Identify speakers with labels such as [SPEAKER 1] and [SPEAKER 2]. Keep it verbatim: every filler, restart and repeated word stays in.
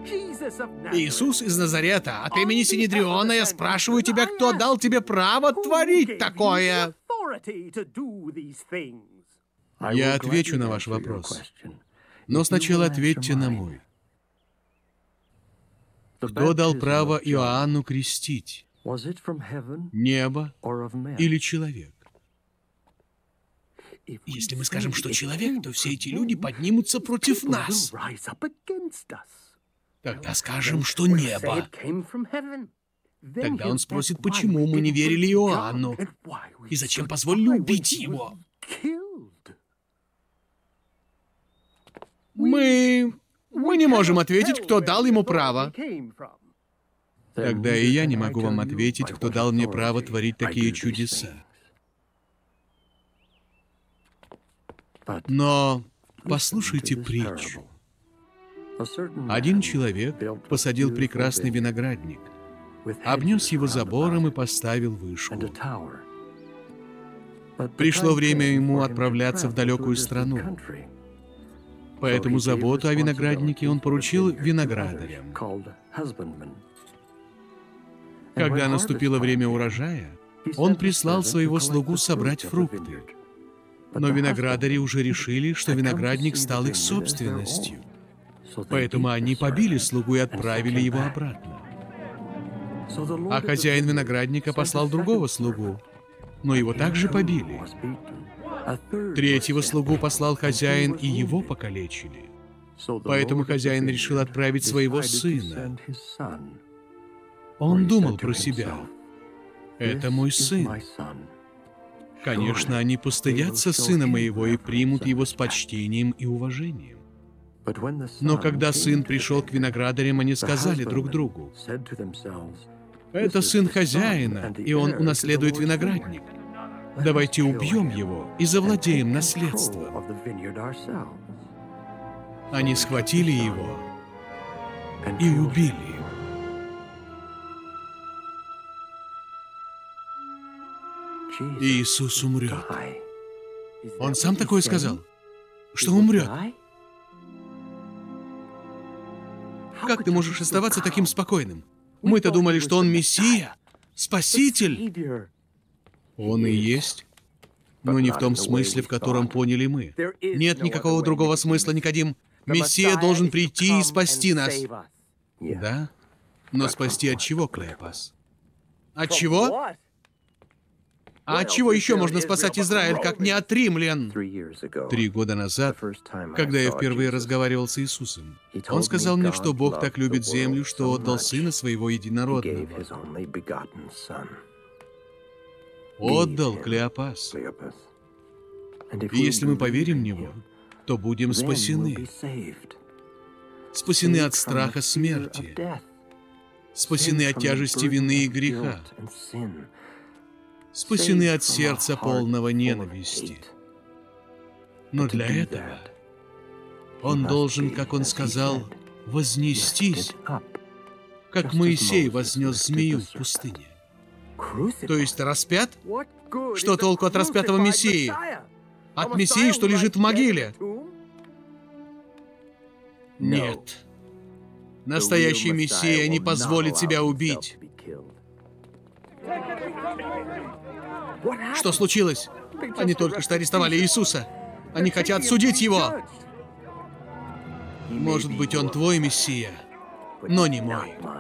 [SPEAKER 1] Иисус из Назарета, от имени Синедриона я спрашиваю тебя, кто дал тебе право творить такое? Я отвечу на ваш вопрос, но сначала ответьте на мой. Кто дал право Иоанну крестить? Небо или человек? Если мы скажем, что человек, то все эти люди поднимутся против нас. Тогда скажем, что небо. Тогда он спросит, почему мы не верили Иоанну, и зачем позволили убить его. Мы... мы не можем ответить, кто дал ему право. Тогда и я не могу вам ответить, кто дал мне право творить такие чудеса. Но послушайте притчу. Один человек посадил прекрасный виноградник, обнес его забором и поставил вышку. Пришло время ему отправляться в далекую страну. Поэтому заботу о винограднике он поручил виноградарям. Когда наступило время урожая, он прислал своего слугу собрать фрукты. Но виноградари уже решили, что виноградник стал их собственностью. Поэтому они побили слугу и отправили его обратно. А хозяин виноградника послал другого слугу, но его также побили. Третьего слугу послал хозяин, и его покалечили. Поэтому хозяин решил отправить своего сына. Он думал про себя. Это мой сын. Конечно, они постыдятся сына моего и примут его с почтением и уважением. Но когда сын пришел к виноградарям, они сказали друг другу: «Это сын хозяина, и он унаследует виноградник. Давайте убьем его и завладеем наследством». Они схватили его и убили. Иисус умрет. Он сам такое сказал, что умрет. Как ты можешь оставаться таким спокойным? Мы-то думали, что он Мессия, Спаситель. Он и есть, но не в том смысле, в котором поняли мы. Нет никакого другого смысла, Никодим. Мессия должен прийти и спасти нас. Да? Но спасти от чего, Клеопас? От чего? А от чего еще можно спасать Израиль, как не от римлян? Три года назад, когда я впервые разговаривал с Иисусом, Он сказал мне, что Бог так любит землю, что отдал Сына Своего Единородного. Отдал, Клеопас. И если мы поверим в Него, то будем спасены. Спасены от страха смерти. Спасены от тяжести вины и греха. Спасены от сердца полного ненависти. Но для этого Он должен, как Он сказал, вознестись, как Моисей вознес змею в пустыне. То есть распят? Что толку от распятого Мессии? От Мессии, что лежит в могиле? Нет. Настоящий Мессия не позволит себя убить. Что случилось? Они только что арестовали Иисуса. Они хотят судить Его. Может быть, Он твой Мессия, но не мой.